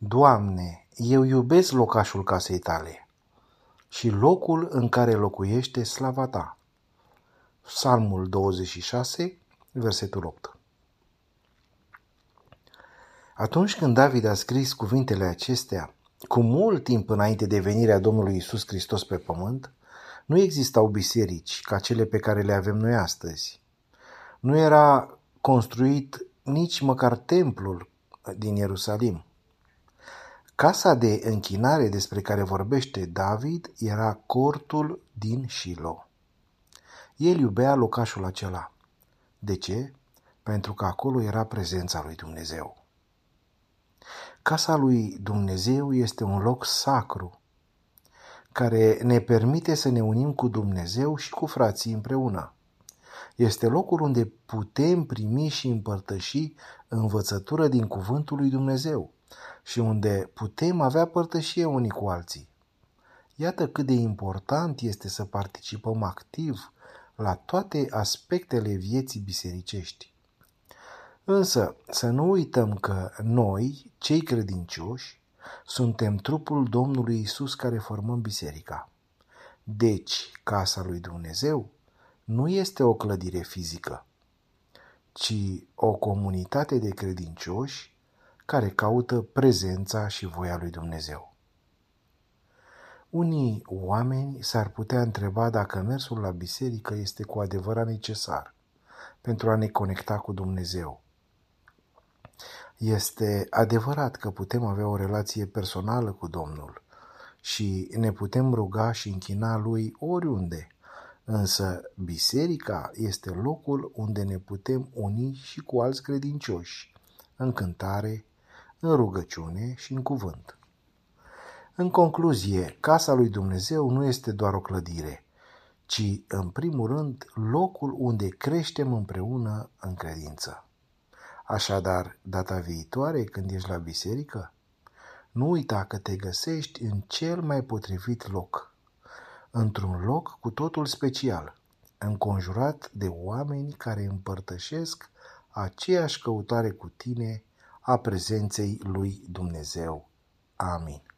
Doamne, eu iubesc locașul casei tale și locul în care locuiește slava ta. Psalmul 26, versetul 8. Atunci când David a scris cuvintele acestea, cu mult timp înainte de venirea Domnului Iisus Hristos pe pământ, nu existau biserici ca cele pe care le avem noi astăzi. Nu era construit nici măcar templul din Ierusalim. Casa de închinare despre care vorbește David era cortul din Shilo. El iubea locașul acela. De ce? Pentru că acolo era prezența lui Dumnezeu. Casa lui Dumnezeu este un loc sacru care ne permite să ne unim cu Dumnezeu și cu frații împreună. Este locul unde putem primi și împărtăși învățătură din cuvântul lui Dumnezeu și unde putem avea părtășie unii cu alții. Iată cât de important este să participăm activ la toate aspectele vieții bisericești. Însă să nu uităm că noi, cei credincioși, suntem trupul Domnului Iisus care formăm biserica. Deci, casa lui Dumnezeu nu este o clădire fizică, ci o comunitate de credincioși care caută prezența și voia lui Dumnezeu. Unii oameni s-ar putea întreba dacă mersul la biserică este cu adevărat necesar pentru a ne conecta cu Dumnezeu. Este adevărat că putem avea o relație personală cu Domnul și ne putem ruga și închina Lui oriunde, însă biserica este locul unde ne putem uni și cu alți credincioși, în cântare, în rugăciune și în cuvânt. În concluzie, casa lui Dumnezeu nu este doar o clădire, ci, în primul rând, locul unde creștem împreună în credință. Așadar, data viitoare, când ești la biserică, nu uita că te găsești în cel mai potrivit loc, într-un loc cu totul special, înconjurat de oameni care împărtășesc aceeași căutare cu tine a prezenței lui Dumnezeu. Amin.